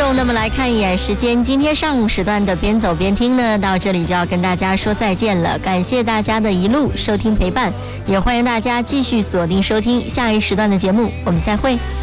那么来看一眼时间，今天上午时段的边走边听呢，到这里就要跟大家说再见了。感谢大家的一路收听陪伴，也欢迎大家继续锁定收听下一时段的节目，我们再会。